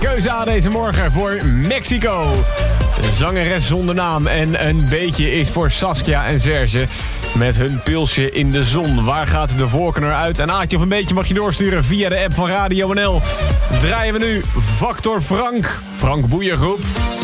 keuze A deze morgen voor Mexico. Een zangeres zonder naam en een beetje is voor Saskia en Serge. Met hun pilsje in de zon. Waar gaat de voorkeur naar uit? En Aatje of een beetje mag je doorsturen via de app van Radio NL. Draaien we nu Factor Frank. Frank Boeiergroep.